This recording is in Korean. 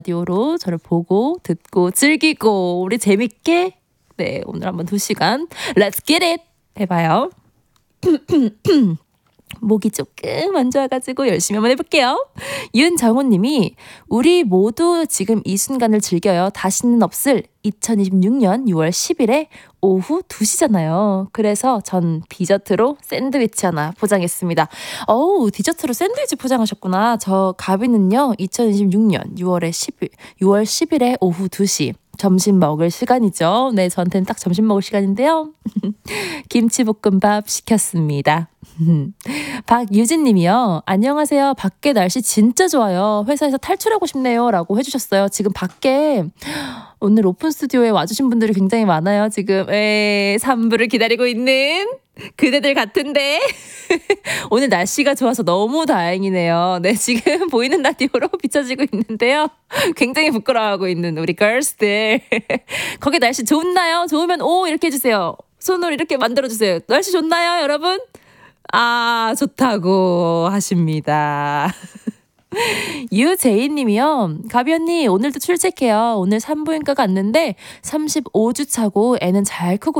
라디오로 저를 보고 듣고 즐기고 우리 재밌게 네 오늘 한번 2시간 Let's get it 해봐요. 목이 조금 안 좋아가지고 열심히 한번 해볼게요. 윤정훈님이 우리 모두 지금 이 순간을 즐겨요. 다시는 없을 2026년 6월 10일에 오후 2시잖아요. 그래서 전 디저트로 샌드위치 하나 포장했습니다. 어우, 디저트로 샌드위치 포장하셨구나. 저 가비는요 2026년 6월 10일에 오후 2시 점심 먹을 시간이죠. 네, 저한테는 딱 점심 먹을 시간인데요. 김치볶음밥 시켰습니다. 박유진 님이요. 안녕하세요. 밖에 날씨 진짜 좋아요. 회사에서 탈출하고 싶네요. 라고 해주셨어요. 지금 밖에 오늘 오픈 스튜디오에 와주신 분들이 굉장히 많아요. 지금 3부를 기다리고 있는 그대들 같은데 오늘 날씨가 좋아서 너무 다행이네요. 네, 지금 보이는 라디오로 비춰지고 있는데요. 굉장히 부끄러워하고 있는 우리 걸스들. 거기 날씨 좋나요? 좋으면 오 이렇게 해주세요. 손으로 이렇게 만들어주세요. 날씨 좋나요, 여러분? 아, 좋다고 하십니다. 유재인 님이요. 가비 언니 오늘도 출첵해요. 오늘 산부인과 갔는데 35주 차고 애는 잘 크고